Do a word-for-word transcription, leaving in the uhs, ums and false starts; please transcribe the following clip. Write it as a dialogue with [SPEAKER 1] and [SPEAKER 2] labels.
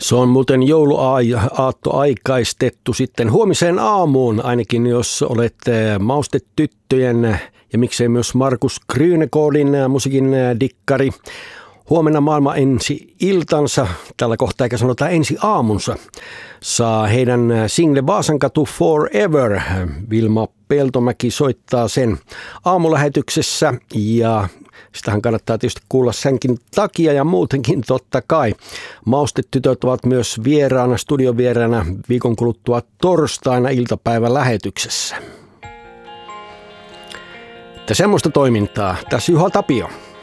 [SPEAKER 1] Se on muuten jouluaatto aikaistettu sitten huomiseen aamuun, ainakin jos olette maustetyttöjen ja miksei myös Markus Grünekoodin musiikin dikkari. Huomenna maailma ensi iltansa, tällä kohtaa eikä sanota ensi aamunsa, saa heidän single Vaasankatu Forever. Vilma Peltomäki soittaa sen aamulähetyksessä ja sitähän kannattaa tietysti kuulla senkin takia ja muutenkin totta kai. Maustetytöt ovat myös vieraana, studiovieraana viikon kuluttua torstaina iltapäivän lähetyksessä. Että semmoista toimintaa. Tässä Juha Tapio.